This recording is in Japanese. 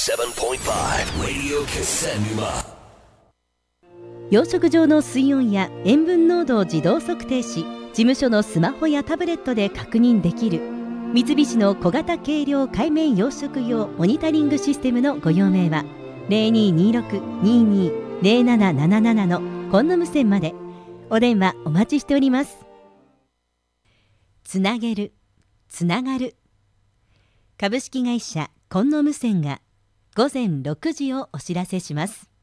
7.5 Radio Kissenuma。 養殖場の水温や塩分濃度を自動測定し、事務所のスマホやタブレットで確認できる三菱の小型軽量海面養殖用モニタリングシステムのご用命は 0226-220777 のコンノム線まで。お電話お待ちしております。つなげる、つながる。株式会社コンノム線が午前6時をお知らせします。